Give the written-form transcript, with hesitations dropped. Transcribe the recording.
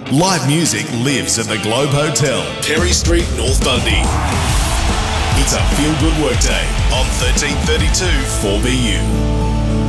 Live music lives at the Globe Hotel, Perry Street, North Bundy. It's a feel-good workday on 1332 4BU.